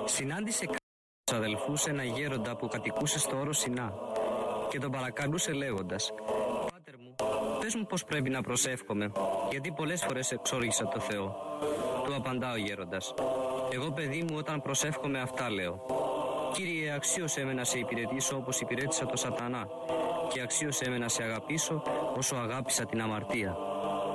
Συνάντησε κάποιους αδελφούς ένα γέροντα που κατοικούσε στο όρο Σινά και τον παρακαλούσε λέγοντας: «Πάτερ μου, πες μου πώς πρέπει να προσεύχομαι, γιατί πολλές φορές εξόργησα το Θεό». Του απαντά ο γέροντας: «Εγώ, παιδί μου, όταν προσεύχομαι αυτά λέω: Κύριε, αξίωσέ με να σε υπηρετήσω όπως υπηρέτησα το Σατανά, και αξίωσέ με να σε αγαπήσω όσο αγάπησα την αμαρτία».